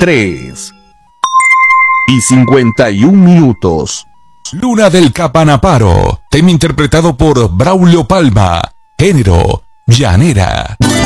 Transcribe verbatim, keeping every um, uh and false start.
tres y cincuenta y un minutos. Luna del Capanaparo, tema interpretado por Braulio Palma, género llanera.